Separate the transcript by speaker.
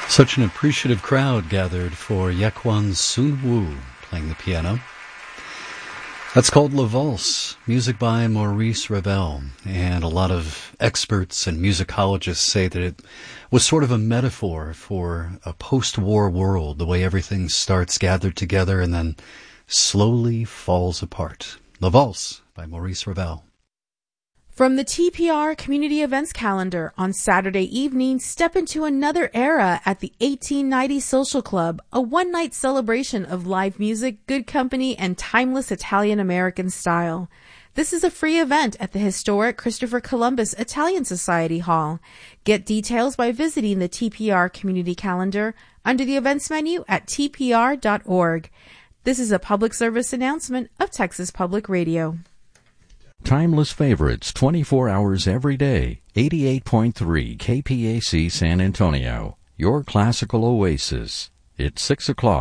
Speaker 1: Such an appreciative crowd gathered for Yekwon Sun Woo playing the piano. That's called La Valse, music by Maurice Ravel, and a lot of experts and musicologists say that it was sort of a metaphor for a post-war world, the way everything starts gathered together and then slowly falls apart. La Valse by Maurice Ravel.
Speaker 2: From the TPR Community Events Calendar, on Saturday evening, step into another era at the 1890 Social Club, a one-night celebration of live music, good company, and timeless Italian-American style. This is a free event at the historic Christopher Columbus Italian Society Hall. Get details by visiting the TPR Community Calendar under the events menu at tpr.org. This is a public service announcement of Texas Public Radio.
Speaker 3: Timeless favorites 24 hours every day. 88.3 KPAC San Antonio. Your classical oasis. It's 6 o'clock.